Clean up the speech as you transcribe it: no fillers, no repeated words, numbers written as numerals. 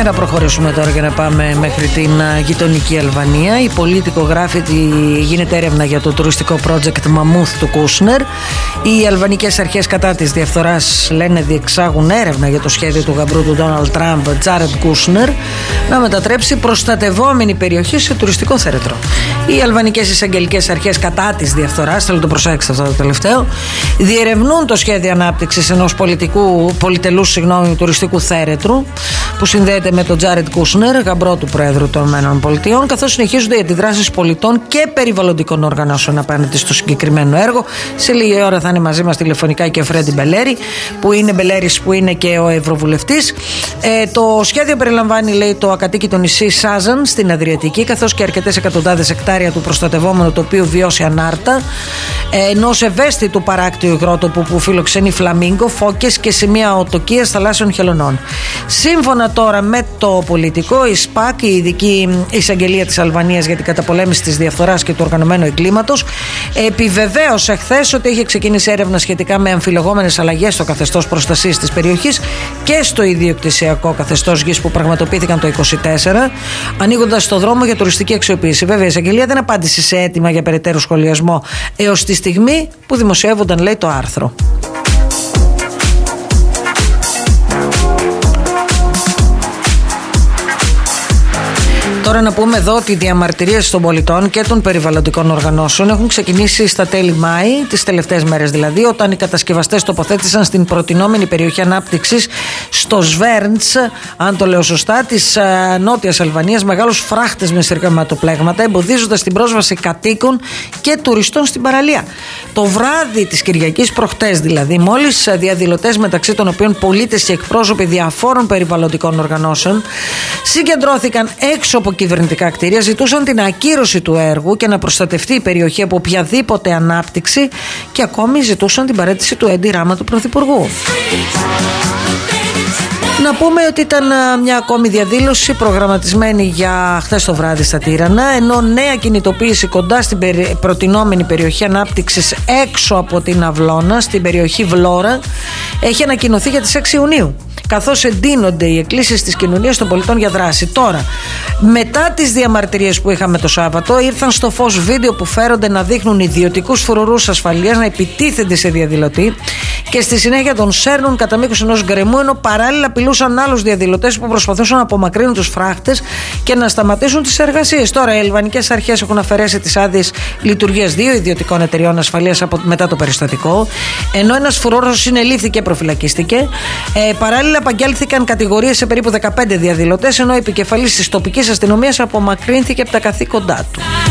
Για να προχωρήσουμε τώρα και να πάμε μέχρι την γειτονική Αλβανία. Η Politico γράφει ότι γίνεται έρευνα για το τουριστικό project Μαμούθ του Κούσνερ. Οι αλβανικές αρχές κατά της διαφθοράς, λένε, διεξάγουν έρευνα για το σχέδιο του γαμπρού του Ντόναλντ Τραμπ, Τζάρετ Κούσνερ, να μετατρέψει προστατευόμενη περιοχή σε τουριστικό θέρετρο. Οι αλβανικές εισαγγελικές αρχές κατά της διαφθοράς, θέλω να το προσέξετε αυτό το τελευταίο, διερευνούν το σχέδιο ανάπτυξης ενός πολυτελούς τουριστικού θέρετρου που συνδέεται με τον Τζάρετ Κούσνερ, γαμπρό του Προέδρου των ΗΠΑ, καθώς συνεχίζονται οι αντιδράσεις πολιτών και περιβαλλοντικών οργανώσεων απέναντι στο συγκεκριμένο έργο. Σε λίγη ώρα θα είναι μαζί μας τηλεφωνικά και ο Φρέντι Μπελέρη, που είναι και ο Ευρωβουλευτής. Το σχέδιο περιλαμβάνει, λέει, το ακατοίκητο νησί Σάζαν στην Αδριατική, καθώς και αρκετές εκατοντάδες εκτάρια του προστατευόμενου τοπίου Βιώση Ανάρτα, ενός ευαίσθητου παράκτιου υγρότοπου που φιλοξενεί φλαμίγκο, φώκες και σημεία οτοκίας θαλάσσιων χελωνών. Σύμφωνα τώρα με το Πολιτικό, η ΣΠΑΚ, η ειδική εισαγγελία της Αλβανίας για την καταπολέμηση της διαφθοράς και του οργανωμένου εγκλήματος, επιβεβαίωσε χθες ότι είχε ξεκινήσει έρευνα σχετικά με αμφιλεγόμενες αλλαγές στο καθεστώς προστασίας της περιοχής και στο ιδιοκτησιακό καθεστώς γης που πραγματοποιήθηκαν το 2024, ανοίγοντας το δρόμο για τουριστική αξιοποίηση. Βέβαια, η εισαγγελία δεν απάντησε σε αίτημα για περαιτέρω σχολιασμό έως τη στιγμή που δημοσιεύονταν, λέει, το άρθρο. Τώρα να πούμε εδώ ότι οι διαμαρτυρίες των πολιτών και των περιβαλλοντικών οργανώσεων έχουν ξεκινήσει στα τέλη Μάη, τις τελευταίες μέρες δηλαδή, όταν οι κατασκευαστές τοποθέτησαν στην προτινόμενη περιοχή ανάπτυξης στο Σβέρντς, αν το λέω σωστά, της νότιας Αλβανίας, μεγάλους φράχτες με σειρματοπλέγματα, εμποδίζοντας την πρόσβαση κατοίκων και τουριστών στην παραλία. Το βράδυ της Κυριακής, προχτές δηλαδή, μόλις διαδηλωτές, μεταξύ των οποίων πολίτες και εκπρόσωποι διαφόρων περιβαλλοντικών οργανώσεων, συγκεντρώθηκαν έξω από κυβερνητικά κτίρια, ζητούσαν την ακύρωση του έργου και να προστατευτεί η περιοχή από οποιαδήποτε ανάπτυξη και ακόμη ζητούσαν την παραίτηση του Έντι Ράμα, του Πρωθυπουργού. Να πούμε ότι ήταν μια ακόμη διαδήλωση προγραμματισμένη για χθες το βράδυ στα Τύρανα, ενώ νέα κινητοποίηση κοντά στην προτινόμενη περιοχή ανάπτυξης έξω από την Αυλώνα, στην περιοχή Βλόρα, έχει ανακοινωθεί για τις 6 Ιουνίου. Καθώς εντείνονται οι εκκλήσεις της κοινωνίας των πολιτών για δράση. Τώρα, μετά τις διαμαρτυρίες που είχαμε το Σάββατο, ήρθαν στο φως βίντεο που φέρονται να δείχνουν ιδιωτικούς φρουρούς ασφαλείας να επιτίθενται σε διαδηλωτή και στη συνέχεια τον σέρνουν κατά μήκος ενός γκρεμού, ενώ παράλληλα απειλούσαν άλλους διαδηλωτές που προσπαθούσαν να απομακρύνουν τους φράχτες και να σταματήσουν τις εργασίες. Τώρα, οι αλβανικές αρχές έχουν αφαιρέσει τις άδειες λειτουργίας 2 ιδιωτικών εταιριών ασφαλείας μετά το περιστατικό, ενώ ένας φρουρός συνελήφθη και προφυλακίστηκε. Παράλληλα, απαγγέλθηκαν κατηγορίες σε περίπου 15 διαδηλωτές, ενώ ο επικεφαλής της τοπικής αστυνομίας απομακρύνθηκε από τα καθήκοντά του.